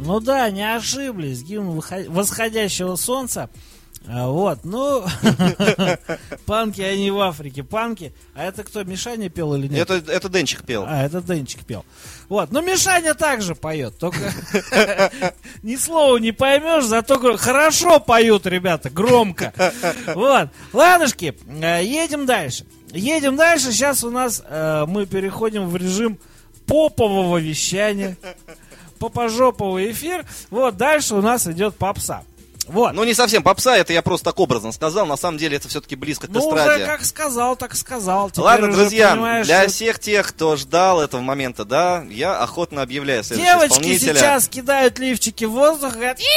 Ну да, не ошиблись. Гимн восходящего солнца. Вот, ну, панки, они в Африке, панки. А это кто, Мишаня пел или нет? Это Денчик пел. Это Денчик пел. Вот, ну Мишаня также поет, только ни слова не поймешь, зато хорошо поют ребята, громко. Вот, ладушки, едем дальше. Сейчас у нас мы переходим в режим попового вещания, попожоповый эфир. Вот, дальше у нас идет попса. Вот. Ну, не совсем попса, это я просто так образно сказал. На самом деле это все-таки близко к эстраде. Ну, уже как сказал, так сказал. Теперь ладно, друзья, для что... всех тех, кто ждал этого момента, да, я охотно объявляю следующего девочки исполнителя. Девочки сейчас кидают лифчики в воздух и говорят: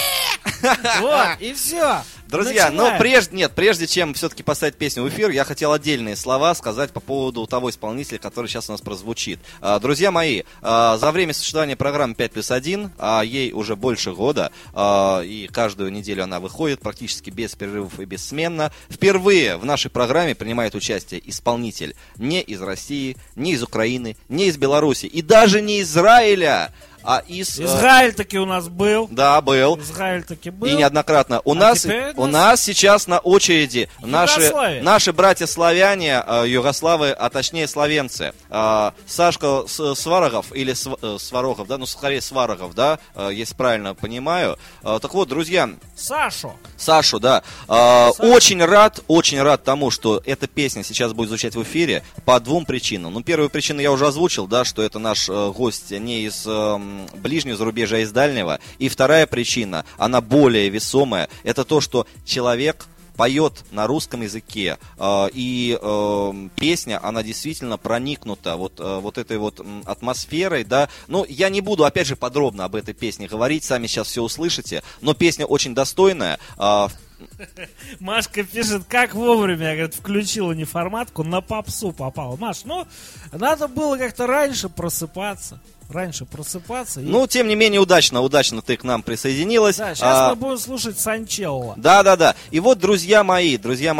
вот, и все. Друзья, но прежде чем все-таки поставить песню в эфир, я хотел отдельные слова сказать по поводу того исполнителя, который сейчас у нас прозвучит. Друзья мои, за время существования программы 5+1, ей уже больше года, и каждую неделю она выходит практически без перерывов и бессменно. Впервые в нашей программе принимает участие исполнитель не из России, не из Украины, не из Беларуси и даже не из Израиля. Израиль таки у нас был. Да, был. Израиль таки был. И неоднократно. У нас сейчас на очереди наши братья-славяне, югославы, а точнее славенцы. Сашка Сварогов, или Сварогов, да, ну скорее Сварогов, да, если правильно понимаю. Так вот, друзья. Сашу, да. Очень рад тому, что эта песня сейчас будет звучать в эфире по двум причинам. Ну, первую причину я уже озвучил, да, что это наш гость не из ближнего зарубежья, а из дальнего. И вторая причина, она более весомая, это то, что человек поет на русском языке, и песня, она действительно проникнута вот этой вот атмосферой, да. Ну, я не буду, опять же, подробно об этой песне говорить, сами сейчас все услышите, но песня очень достойная. Машка пишет, как вовремя, я, говорит, включила неформатку, на попсу попала. Маш, ну, надо было как-то раньше просыпаться. Ну, тем не менее, удачно ты к нам присоединилась. Да, сейчас мы будем слушать Санчелло. Да. И вот, друзья мои,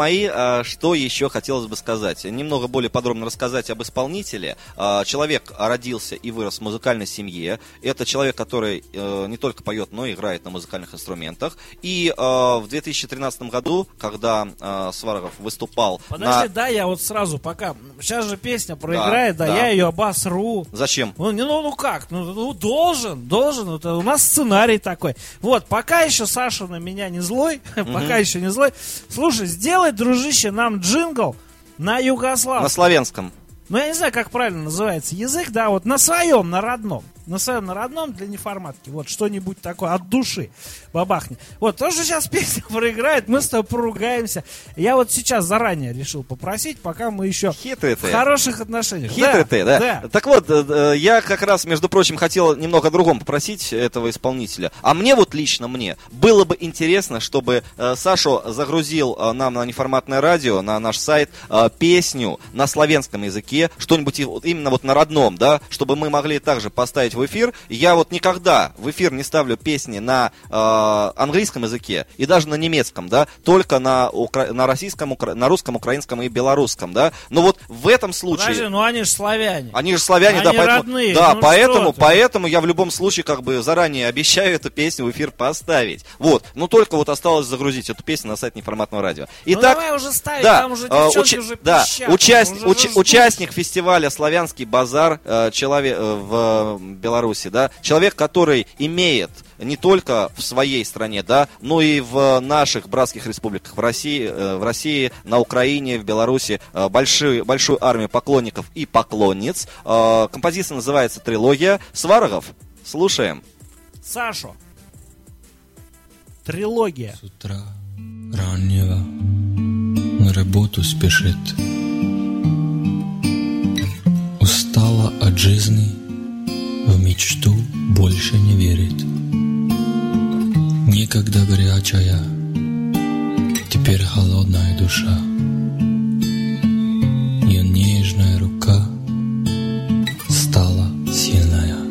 что еще хотелось бы сказать. Немного более подробно рассказать об исполнителе. Человек родился и вырос в музыкальной семье. Это человек, который не только поет, но и играет на музыкальных инструментах. И в 2013 году, когда Сварогов выступал... Подожди, да, я вот сразу пока... Сейчас же песня проиграет, да, я ее обосру. Зачем? Ну как? Ну должен. Это у нас сценарий такой. Вот, пока еще Саша на меня не злой, пока еще не злой. Слушай, сделай, дружище, нам джингл на югославском. На славянском. Ну, я не знаю, как правильно называется язык, да, вот на своем, на родном для неформатки, вот что-нибудь такое от души бабахни. Вот, то, что сейчас песня проиграет, мы с тобой поругаемся. Я вот сейчас заранее решил попросить, пока мы еще в хороших отношениях. Хитрый ты, да. Так вот, я как раз, между прочим, хотел немного о другом попросить этого исполнителя. А мне вот лично было бы интересно, чтобы Сашу загрузил нам на неформатное радио, на наш сайт, песню на славянском языке, что-нибудь именно вот на родном, да, чтобы мы могли также поставить в эфир. Я вот никогда в эфир не ставлю песни на английском языке и даже на немецком, да, только на российском, на русском, украинском и белорусском, да. Но вот в этом случае... Подожди, ну они же славяне. Они поэтому, родные. Да, поэтому я в любом случае как бы заранее обещаю эту песню в эфир поставить. Вот, но только вот осталось загрузить эту песню на сайт неформатного радио. Итак, давай уже ставить, там уже девчонки уже пищат. Участник фестиваля «Славянский базар», человек в Беларуси, да, человек, который имеет не только в своей стране, да, но и в наших братских республиках, в России, на Украине, в Беларуси большую армию поклонников и поклонниц. Композиция называется «Трилогия». Сварогов, слушаем. Сашу. Трилогия. С утра раннего на работу спешит, устала от жизни, в мечту больше не верит. Некогда горячая, теперь холодная душа.